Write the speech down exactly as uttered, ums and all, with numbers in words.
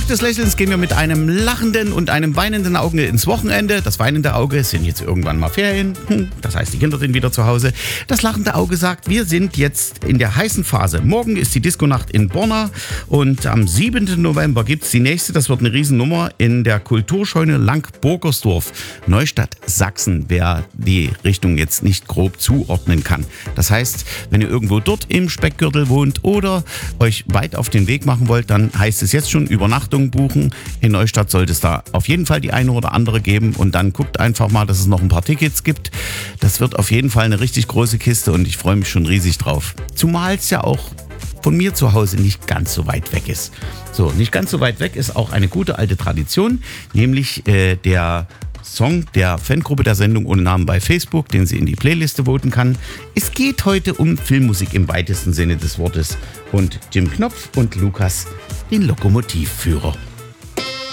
Tag des Lächelns gehen wir mit einem lachenden und einem weinenden Auge ins Wochenende. Das weinende Auge sind jetzt irgendwann mal Ferien. Das heißt, die Kinder sind wieder zu Hause. Das lachende Auge sagt, wir sind jetzt in der heißen Phase. Morgen ist die Disco-Nacht in Borna und am siebten November gibt es die nächste. Das wird eine Riesennummer in der Kulturscheune Lang-Burgersdorf, Neustadt, Sachsen, wer die Richtung jetzt nicht grob zuordnen kann. Das heißt, wenn ihr irgendwo dort im Speckgürtel wohnt oder euch weit auf den Weg machen wollt, dann heißt es jetzt schon Übernachtung buchen. In Neustadt sollte es da auf jeden Fall die eine oder andere geben und dann guckt einfach mal, dass es noch ein paar Tickets gibt. Das wird auf jeden Fall eine richtig große Kiste und ich freue mich schon riesig drauf. Zumal es ja auch von mir zu Hause nicht ganz so weit weg ist. So, nicht ganz so weit weg ist auch eine gute alte Tradition, nämlich äh, der Song der Fangruppe der Sendung ohne Namen bei Facebook, den sie in die Playliste voten kann. Es geht heute um Filmmusik im weitesten Sinne des Wortes und Jim Knopf und Lukas, den Lokomotivführer.